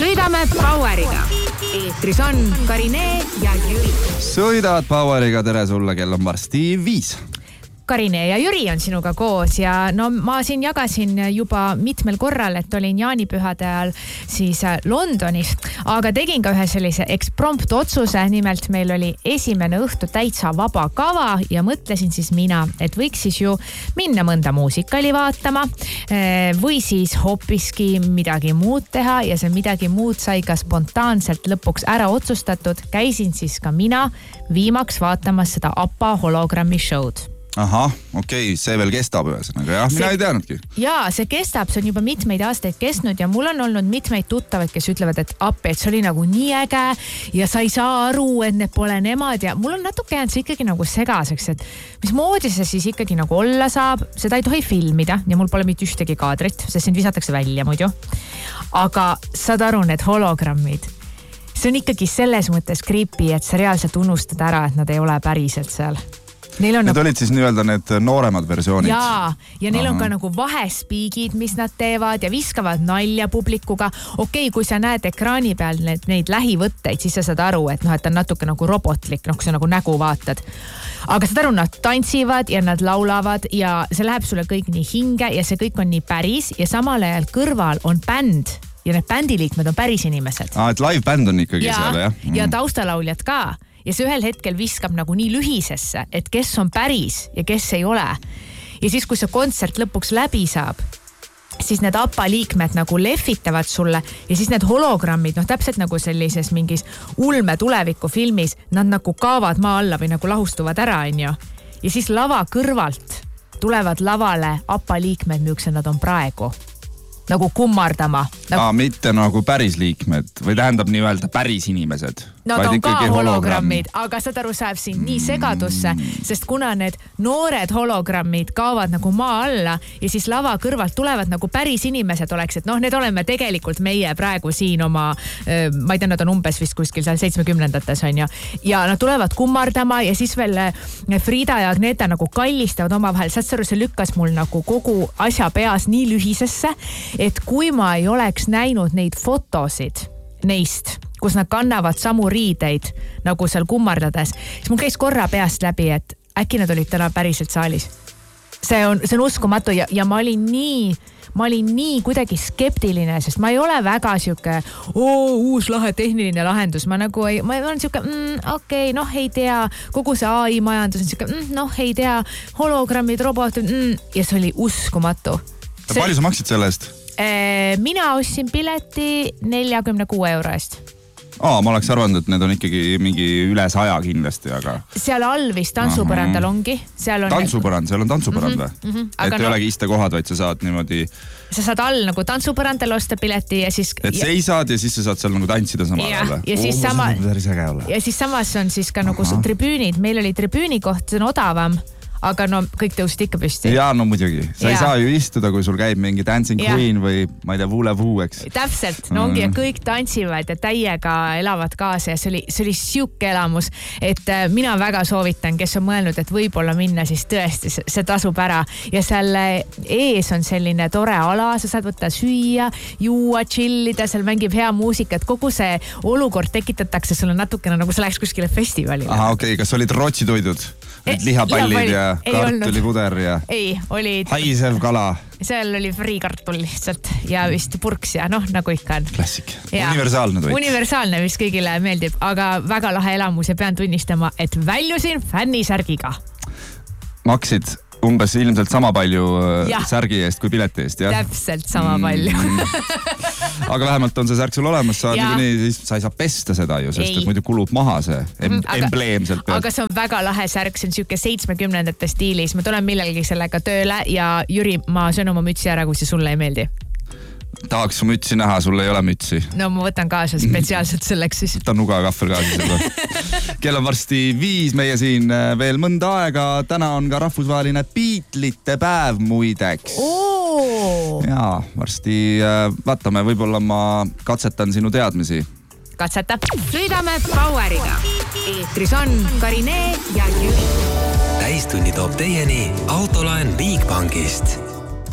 Sõidame Poweriga. Eetris on Karine ja Jüri. Sõidavad Poweriga, tere sulle, kell on varsti 5. Karine ja Jüri on sinuga koos ja no ma siin jagasin juba mitmel korral, et olin jaanipühade ajal siis Londonis, aga tegin ka ühe sellise eksprompt otsuse, nimelt meil oli esimene õhtu täitsa vaba kava ja mõtlesin siis mina, et võiks siis ju minna mõnda muusikali vaatama või siis hoopiski midagi muud teha ja see midagi muud sai ka spontaanselt lõpuks ära otsustatud. Käisin siis ka mina viimaks vaatamas seda APA hologrammi show'd. Ahah, okei, see veel kestab ühesõnaga, jah? Mina ei teadnudki. Jaa, see kestab, see on juba mitmeid aastaid kestnud ja mul on olnud mitmeid tuttavaid, kes ütlevad, et appi, et see oli nagu nii äge ja sa ei saa aru, et need pole nemad ja mul on natuke jäänud see ikkagi nagu segaseks, et mismoodi see siis ikkagi nagu olla saab, seda ei tohi filmida ja mul pole mitte ühtegi kaadrit, sest sind visatakse välja muidu. Aga saad aru, need hologrammid, see on ikkagi selles mõttes creepy, et sa reaalselt unustad ära, et nad ei ole päriselt seal. Need olid siis nii-öelda need nooremad versioonid. Ja neil on ka nagu vahespiigid, mis nad teevad ja viskavad nalja publikuga. Okei, kui sa näed ekraani peal neid lähivõtteid, siis sa saad aru, et ta on natuke nagu robotlik, kui sa nagu nägu vaatad. Aga saad aru, nad tantsivad ja nad laulavad ja see läheb sulle kõik nii hinge ja see kõik on nii päris ja samal ajal kõrval on bänd ja need bändiliikmed on päris inimesed. Et live bänd on ikkagi seal, jah? Ja taustalauljad ka. Ja see ühel hetkel viskab nagu nii lühisesse, et kes on päris ja kes ei ole. Ja siis, kui see kontsert lõpuks läbi saab, siis need APA liikmed nagu lehvitavad sulle ja siis need hologrammid, täpselt nagu sellises mingis ulme tuleviku filmis, nad nagu kaavad maa alla või nagu lahustuvad ära, ja siis lava kõrvalt tulevad lavale APA liikmed, millised nad on praegu. Nagu kummardama. Mitte nagu päris liikmed või tähendab nii-öelda päris inimesed. No ta on ka hologrammid, aga saad aru, saab siin nii segadusse, sest kuna need noored hologrammid kaavad nagu maa alla ja siis lava kõrvalt tulevad nagu päris inimesed oleks, et need oleme tegelikult meie praegu siin oma, ma ei tea, nad on umbes vist kuskil seal 70-ndates on ja nad tulevad kummardama ja siis veel Frida ja Agneta nagu kallistavad omavahel, saad sa aru, see lükkas mul nagu kogu asja peas nii lühisesse, et kui ma ei oleks näinud neid fotosid neist, kus nad kannavad samu riideid nagu seal kummardades, siis mul käis korra peast läbi, et äkki nad olid täna päriselt saalis. See on uskumatu ja ma olin nii kuidagi skeptiline, sest ma ei ole väga siuke uus lahe tehniline lahendus. Ma olen siuke, okei, ei tea, kogu see AI majandus on siuke, ei tea, hologrammid, robotid, ja see oli uskumatu. Palju sa maksid selle eest? Mina ostsin pileti 46 € eest. Ma oleks arvanud, et need on ikkagi mingi üle 100 kindlasti, aga... Seal all vist tantsupõrandal ongi. Seal on tantsupõrand või? Et ei olegi istekohad, vaid sa saad niimoodi... Sa saad all nagu tantsupõrandal osta pileti ja siis... Et seisad ja siis sa saad seal nagu tantsida samal ajal. Ja siis samas on siis ka nagu tribüünid. Meil oli tribüünikoht, see on odavam. Aga kõik tõusid ikka püsti. Jaa, muidugi. Sa ei saa ju istuda, kui sul käib mingi Dancing Queen või ma ei tea, Voulez-Vous, eks. Täpselt, ongi ja kõik tantsivad ja täiega elavad kaasa ja see oli siuke elamus, et mina väga soovitan, kes on mõelnud, et võib-olla minna, siis tõesti see tasub ära ja seal ees on selline tore ala, sa saad võtta süüa, juua, chillida, seal mängib hea muusika, et kogu see olukord tekitatakse sulle natukene nagu sa läheks kuskile festivalile. Okei, kas olid rotsitoidud? Lihapallid ja kartulipuder ja olid haisev kala. Seal oli friikartul lihtsalt ja vist purks ja nagu ikka on. Klassik. Universaalne toit. Universaalne, mis kõigile meeldib, aga väga lahe elamus ja pean tunnistama, et väljusin fännisärgiga. Maksid umbes ilmselt sama palju särgi eest kui pileti eest, jah? Täpselt sama palju. Aga vähemalt on see särk sul olemas, sa ei saa pesta seda ju, sest et muidu kulub maha see embleem sealt pealt. Aga see on väga lahe särk, see on siuke 70-ndate stiilis. Ma tulen millalgi sellega tööle ja Jüri, ma söön oma mütsi ära, kui see sulle ei meeldi. Tahaks su mütsi näha, sul ei ole mütsi. No ma võtan kaasa spetsiaalselt selleks siis. Võtan nuga kahvel kaasa. Kell on varsti 5, meie siin veel mõnda aega. Täna on ka rahvusvaheline Beatlesite päev muideks. Ja varsti vaatame, võib-olla ma katsetan sinu teadmisi. Katseta. Sõidame Poweriga. Eetris on Karine ja Jüri. Täistunni toob teieni Autolaen Bigbankist.